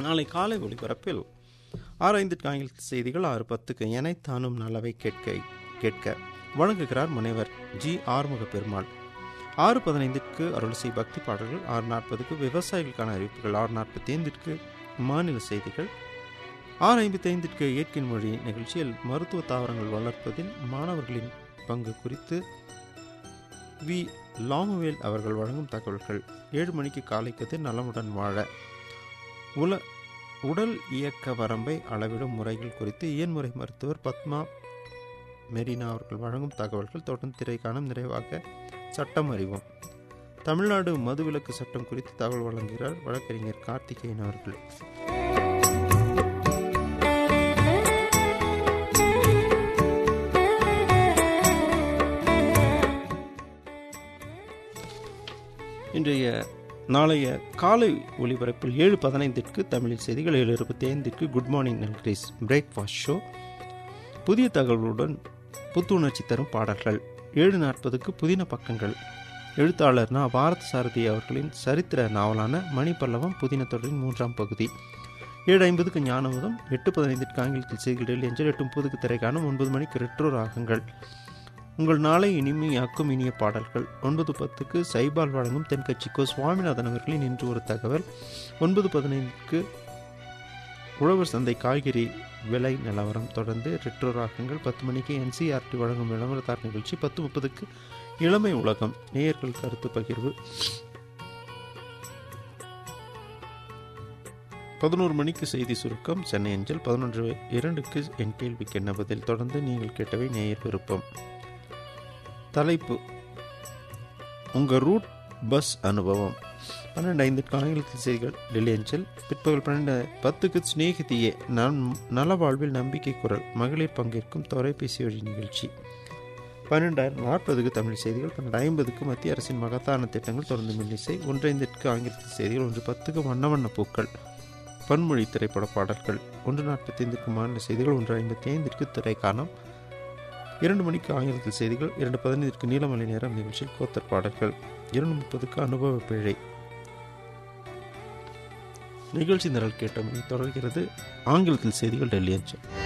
நாளை காலை ஒளிபரப்பில் 6:05 ஆங்கிலத்தில் செய்திகள், 6:10 எனைத்தானும் நல்லவை கேட்க வழங்குகிறார் முனைவர் ஜி ஆறுமுக பெருமாள். 6:15 அருள்சை பக்தி பாடல்கள், 6:40 விவசாயிகளுக்கான அறிவிப்புகள், 6:45 மாநில செய்திகள், 6:55 இயற்கை மொழி நிகழ்ச்சியில் மருத்துவ தாவரங்கள் வளர்ப்பதில் மாணவர்களின் பங்கு குறித்து வி லாமுவேல் அவர்கள் வழங்கும் தகவல்கள். 7 மணிக்கு காலை கதிர் நலமுடன் வாழ உடல் இயக்க வரம்பை அளவிடும் முறைகள் குறித்து இயன்முறை மருத்துவர் பத்மா மெரினா அவர்கள் வழங்கும் தகவல்கள். தொடர்ந்து திரைக்காணும், நிறைவாக சட்டம் அறிவோம். தமிழ்நாடு மதுவிலக்கு சட்டம் குறித்து தகவல் வழங்குகிறார் வழக்கறிஞர் கார்த்திகேயன் அவர்கள். நாளைய காலை ஒலிபரப்பில் 7:15 தமிழில் செய்திகள், 7:25 குட் மார்னிங் நல்கிரீஸ் பிரேக்ஃபாஸ்ட் ஷோ, புதிய தகவலுடன் புத்துணர்ச்சி தரும் பாடல்கள். 7:40 புதின பக்கங்கள். எழுத்தாளர் பாரத் சாரதி அவர்களின் சரித்திர நாவலான மணிப்பல்லவம் புதின தொடரின் 3ஆம் பகுதி. 7:50 ஞானமுதம், 8:15 ஆங்கிலத்தில் செய்திகள், 8:30 திரைக்காணும், 9 மணிக்கு ரெட்ரோ ராகங்கள். உங்கள் நாளை இனிமையாக்கும் இனிய பாடல்கள். 9:10 சைபால் வழங்கும் தென்கட்சிக்கோ சுவாமிநாதன் அவர்களின் இன்று ஒரு தகவல். 9:15 உழவர் சந்தை காய்கறி விலை நிலவரம். தொடர்ந்து ரெட்ரோ ராகங்கள். 10 மணிக்கு NCERT வழங்கும் விளம்பரத்தார் நிகழ்ச்சி. 10:30 இளமை உலகம், நேயர்கள் கருத்து பகிர்வு. 11 மணிக்கு செய்தி சுருக்கம் சென்னை அஞ்சல். 11:02 என் கேள்விக்கு என்ன பதில். தொடர்ந்து நீங்கள் கேட்டவை நேயர் விருப்பம். தலைப்பு உங்கள் ரூட் பஸ் அனுபவம். 12:05 ஆங்கிலத்தில் செய்திகள் டெல்லி அஞ்சல். பிற்பகல் 12:10 ஸ்நேகிதியே நலவாழ்வில் நம்பிக்கை குரல், மகளிர் பங்கேற்கும் தொலைபேசி வழி நிகழ்ச்சி. 12:40 தமிழ் செய்திகள். 12:50 மத்திய அரசின் மகத்தான திட்டங்கள். தொடர்ந்து மில்லிசை. 1:05 ஆங்கிலத்தில் செய்திகள். 1:10 வண்ண வண்ண பூக்கள், பன்மொழி திரைப்பட பாடல்கள். 1:45 மாநில செய்திகள். 1:55 திரைக்காணம். 2 மணிக்கு ஆங்கிலத்தில் செய்திகள். 2:15 நீலமலை நேரம் நிகழ்ச்சியில் கோத்தர் பாடல்கள். 2:30 அனுபவ பிழை. நிகழ்ச்சி நிரல் கேட்டமை தொடர்கிறது. ஆங்கிலத்தில் செய்திகள் டெல்லி அஞ்சல்.